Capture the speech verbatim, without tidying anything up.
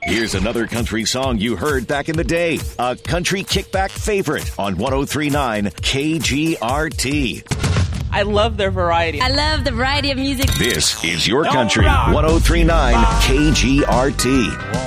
Here's another country song you heard back in the day. A country kickback favorite on one oh three point nine K G R T. I love their variety. I love the variety of music. This is your country, one oh three point nine K G R T.